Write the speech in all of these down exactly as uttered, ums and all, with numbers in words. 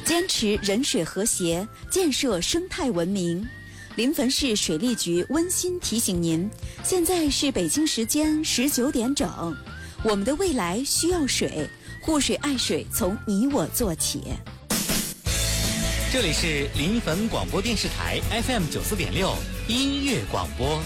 坚持人水和谐，建设生态文明。临汾市水利局温馨提醒您，现在是北京时间十九点整，我们的未来需要水，护水爱水从你我做起。 这里是临汾广播电视台 F M 九四点六音乐广播。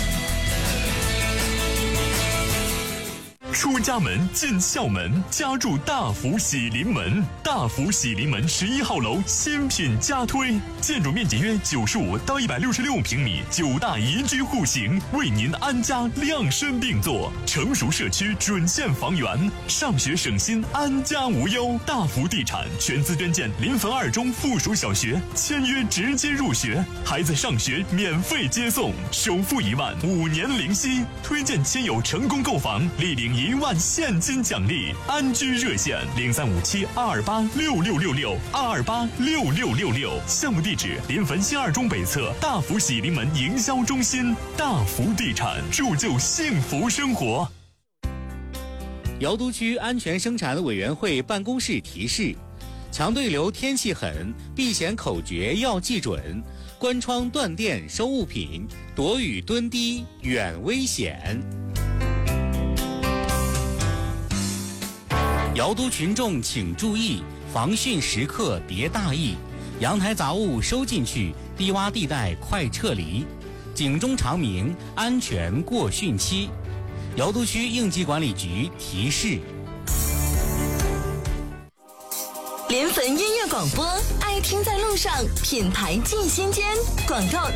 出家门进校门，家住大福喜临门。大福喜临门十一号楼新品加推，建筑面积约九十五到一百六十六平米，九大宜居户型，为您安家量身定做。成熟社区准现房源，上学省心，安家无忧。大福地产全资捐建临汾二中附属小学，签约直接入学，孩子上学免费接送，首付一万，五年零息。推荐亲友成功购房，立领一万现金奖励。安居热线零三五七二二八六六六六二二八六六六六。项目地址临汾新二中北侧大福喜临门营销中心。大福地产，铸就幸福生活。 瑶都区安全生产委员会办公室提示：强对流天气狠，避险口诀要记准，关窗断电收物品，躲雨蹲低远危险。瑶都群众请注意，防汛时刻别大意，阳台杂物收进去，低洼地带快撤离，警钟长鸣，安全过汛期。瑶都区应急管理局提示。 临汾音乐广播，爱听在路上，品牌进新间。广告